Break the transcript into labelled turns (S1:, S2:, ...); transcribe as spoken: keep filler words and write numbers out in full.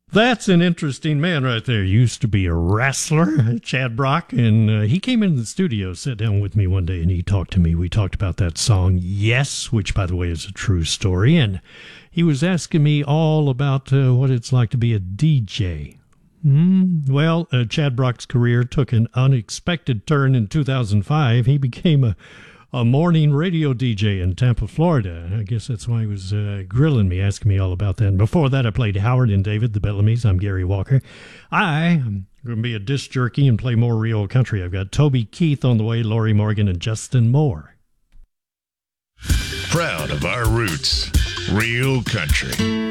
S1: That's an interesting man right there. Used to be a wrestler, Chad Brock, and uh, he came into the studio, sat down with me one day, and he talked to me. We talked about that song, Yes, which, by the way, is a true story, and he was asking me all about uh, what it's like to be a D J. Mm, well, uh, Chad Brock's career took an unexpected turn in two thousand five. He became a a morning radio D J in Tampa, Florida. I guess that's why he was uh, grilling me, asking me all about that. And before that, I played Howard and David, the Bellamy's. I'm Gary Walker. I am going to be a disc jockey and play more real country. I've got Toby Keith on the way, Lori Morgan, and Justin Moore.
S2: Proud of our roots, real country.